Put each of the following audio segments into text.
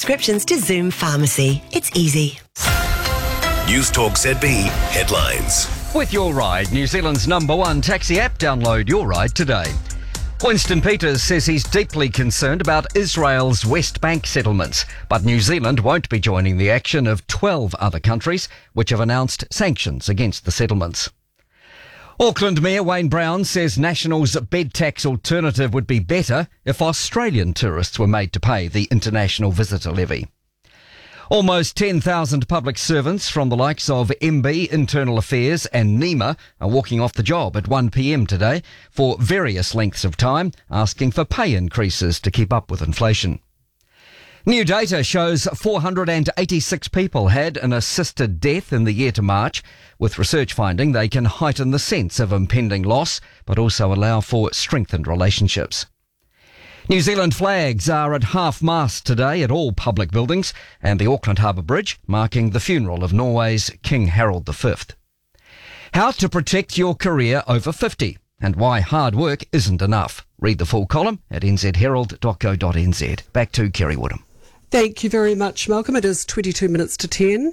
prescriptions to Zoom Pharmacy. It's easy. News Talk ZB headlines. With Your Ride, New Zealand's #1 taxi app. Download Your Ride today. Winston Peters says he's deeply concerned about Israel's West Bank settlements, but New Zealand won't be joining the action of 12 other countries which have announced sanctions against the settlements. Auckland Mayor Wayne Brown says National's bed tax alternative would be better if Australian tourists were made to pay the international visitor levy. Almost 10,000 public servants from the likes of MB, Internal Affairs and NEMA are walking off the job at 1 p.m. today for various lengths of time, asking for pay increases to keep up with inflation. New data shows 486 people had an assisted death in the year to March, with research finding they can heighten the sense of impending loss, but also allow for strengthened relationships. New Zealand flags are at half-mast today at all public buildings and the Auckland Harbour Bridge, marking the funeral of Norway's King Harold V. How to protect your career over 50 and why hard work isn't enough. Read the full column at nzherald.co.nz. Back to Kerry Woodham. Thank you very much, Malcolm. It is 22 minutes to 10.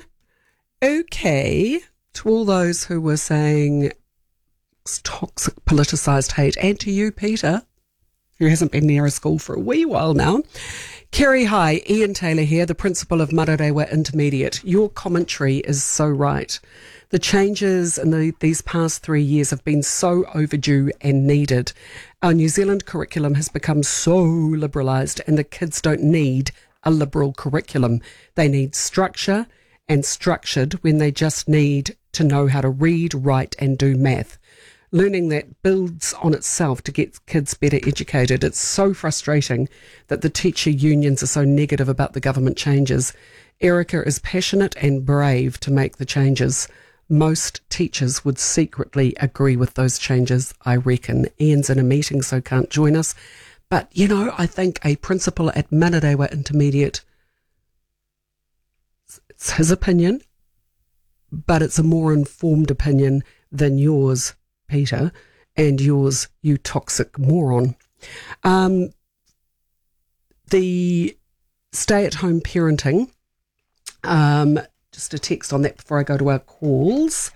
Okay, to all those who were saying it's toxic, politicised hate, and to you, Peter, who hasn't been near a school for a wee while now. Kerry, hi, Ian Taylor here, the principal of Mararewa Intermediate. Your commentary is so right. The changes in these past 3 years have been so overdue and needed. Our New Zealand curriculum has become so liberalised, and the kids don't need a liberal curriculum. They need structure, and structured when they just need to know how to read, write and do math. Learning that builds on itself to get kids better educated. It's so frustrating that the teacher unions are so negative about the government changes. Erica is passionate and brave to make the changes. Most teachers would secretly agree with those changes, I reckon. Ian's in a meeting, so can't join us. But, you know, I think a principal at Mararewa Intermediate, it's his opinion, but it's a more informed opinion than yours, Peter, and yours, you toxic moron. The stay-at-home parenting, just a text on that before I go to our calls.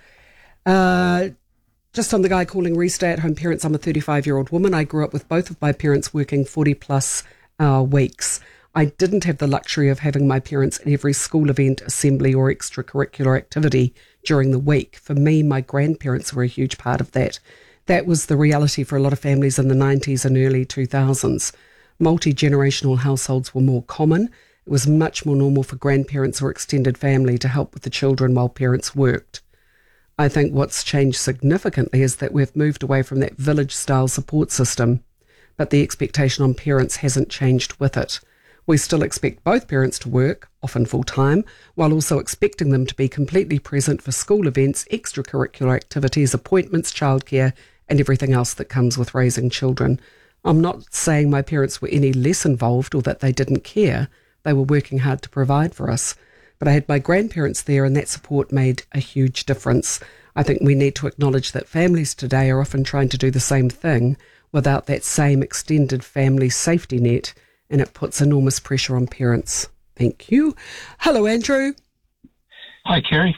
Just on the guy calling stay-at-home parents, I'm a 35-year-old woman. I grew up with both of my parents working 40-plus hour weeks. I didn't have the luxury of having my parents at every school event, assembly or extracurricular activity during the week. For me, my grandparents were a huge part of that. That was the reality for a lot of families in the 90s and early 2000s. Multi-generational households were more common. It was much more normal for grandparents or extended family to help with the children while parents worked. I think what's changed significantly is that we've moved away from that village-style support system, but the expectation on parents hasn't changed with it. We still expect both parents to work, often full-time, while also expecting them to be completely present for school events, extracurricular activities, appointments, childcare, and everything else that comes with raising children. I'm not saying my parents were any less involved or that they didn't care. They were working hard to provide for us. But I had my grandparents there, and that support made a huge difference. I think we need to acknowledge that families today are often trying to do the same thing without that same extended family safety net, and it puts enormous pressure on parents. Thank you. Hello, Andrew. Hi, Kerry.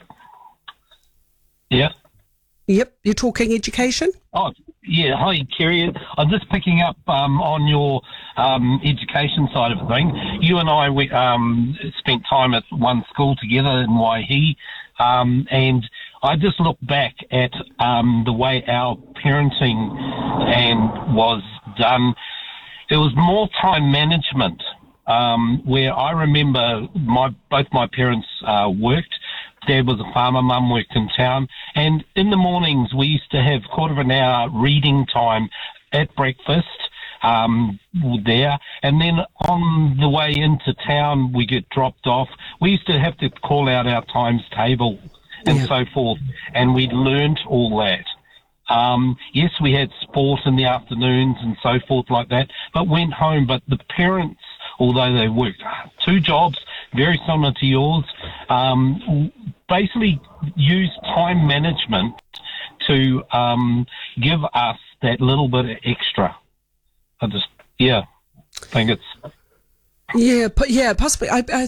Yeah. Yep, you're talking education? Oh, yeah. Hi, Kerry. I'm just picking up on your education side of things. You and I spent time at one school together in Waihi, and I just look back at the way our parenting was done. It was more time management, where I remember both my parents worked. Dad was a farmer, Mum worked in town, and in the mornings we used to have quarter of an hour reading time at breakfast there, and then on the way into town we get dropped off. We used to have to call out our times table and so forth, and we learnt all that. Yes, we had sport in the afternoons and so forth like that, but went home. But the parents, although they worked 2 jobs, very similar to yours, basically used time management to give us that little bit of extra. I think it's... Yeah, possibly. I